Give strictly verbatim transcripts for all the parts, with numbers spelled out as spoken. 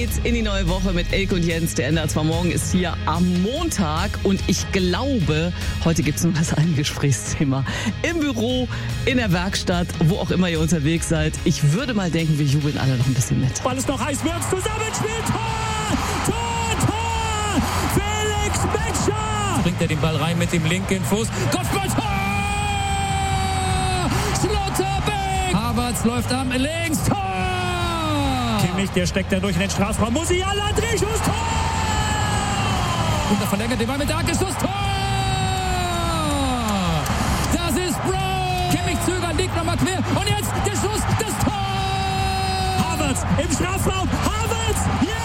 geht's in die neue Woche mit Elke und Jens. Der N D R zwei Morgen ist hier am Montag und ich glaube, heute gibt's noch das ein Gesprächsthema. Im Büro, in der Werkstatt, wo auch immer ihr unterwegs seid. Ich würde mal denken, wir jubeln alle noch ein bisschen mit. Weil es noch heiß wird, Zusammenspiel, Tor! Tor, Tor! Felix Metscher! Bringt er den Ball rein mit dem linken Fuß. Kopfball, Tor! Schlotterbeck! Havertz läuft am links, Tor! Kimmich, der steckt da durch in den Strafraum. Musiala, Drehschuss, Tor! Und er verlängert den Ball mit der Hacke, Schuss, Tor! Das ist Bro! Kimmich zögert, liegt nochmal quer. Und jetzt der Schuss, das Tor! Havertz im Strafraum. Havertz,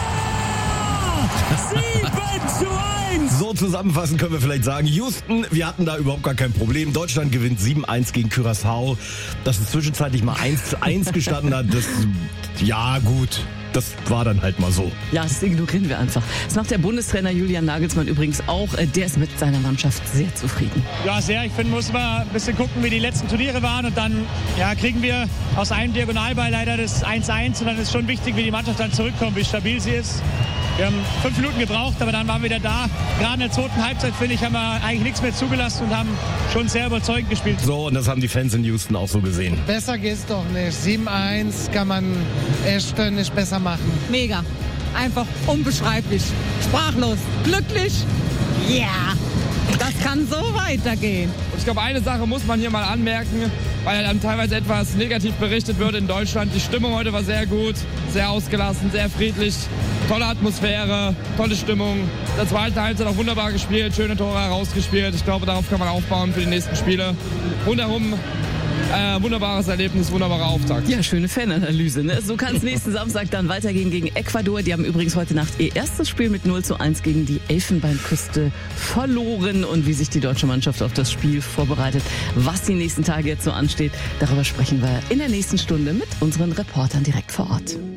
ja! sieben zu eins! So zusammenfassend können wir vielleicht sagen, Houston, wir hatten da überhaupt gar kein Problem. Deutschland gewinnt sieben eins gegen Curaçao. Dass es zwischenzeitlich mal eins zu eins gestanden hat, das, ja gut, das war dann halt mal so. Ja, das ignorieren wir einfach. Das macht der Bundestrainer Julian Nagelsmann übrigens auch. Der ist mit seiner Mannschaft sehr zufrieden. Ja, sehr. Ich finde, muss man ein bisschen gucken, wie die letzten Turniere waren. Und dann ja, kriegen wir aus einem Diagonalball leider das eins eins. Und dann ist schon wichtig, wie die Mannschaft dann zurückkommt, wie stabil sie ist. Wir haben fünf Minuten gebraucht, aber dann waren wir wieder da. Gerade in der zweiten Halbzeit, finde ich, haben wir eigentlich nichts mehr zugelassen und haben schon sehr überzeugend gespielt. So, und das haben die Fans in Houston auch so gesehen. Besser geht's doch nicht. sieben eins kann man echt nicht besser machen. Mega. Einfach unbeschreiblich. Sprachlos. Glücklich. Ja. Yeah. Das kann so weitergehen. Und ich glaube, eine Sache muss man hier mal anmerken, weil dann teilweise etwas negativ berichtet wird in Deutschland. Die Stimmung heute war sehr gut, sehr ausgelassen, sehr friedlich. Tolle Atmosphäre, tolle Stimmung. In der zweiten Halbzeit auch wunderbar gespielt, schöne Tore herausgespielt. Ich glaube, darauf kann man aufbauen für die nächsten Spiele. Rundherum äh, wunderbares Erlebnis, wunderbarer Auftakt. Ja, schöne Fananalyse. Ne? So kann es nächsten Samstag dann weitergehen gegen Ecuador. Die haben übrigens heute Nacht ihr erstes Spiel mit null zu eins gegen die Elfenbeinküste verloren. Und wie sich die deutsche Mannschaft auf das Spiel vorbereitet, was die nächsten Tage jetzt so ansteht, darüber sprechen wir in der nächsten Stunde mit unseren Reportern direkt vor Ort.